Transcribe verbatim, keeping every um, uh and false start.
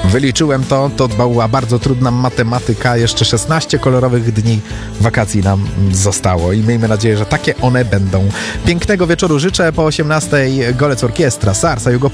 Wyliczyłem to, to była bardzo trudna matematyka. Jeszcze szesnaście kolorowych dni wakacji nam zostało i miejmy nadzieję, że takie one będą. Pięknego wieczoru życzę. Po osiemnastej Golec Orkiestra, Sarsa, Jugo